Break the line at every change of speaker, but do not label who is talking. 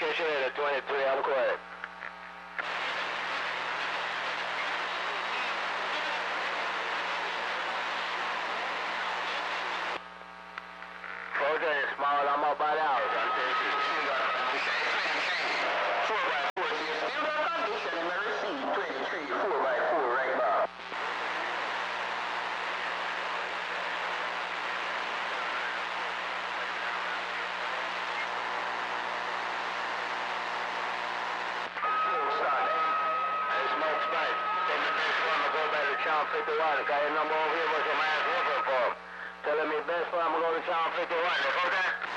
Catch you later, 23, I'm quiet. Project is small, I'm up by the house. I'm taking 4x4, still got condition in the receipt, 23, 4x4 right now. Smoke Spice. Take the best one to go back to Town 51. Got your number over here, what's your man's looking for? Telling me best one, I'm going to go to Town 51. Okay?